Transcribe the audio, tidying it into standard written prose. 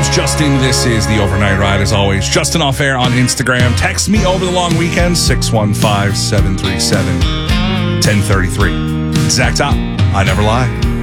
name's Justin. This is the Overnight Ride, as always. Justin Off Air on Instagram. Text me over the long weekend, 615-737-1033. Exact top. I never lie.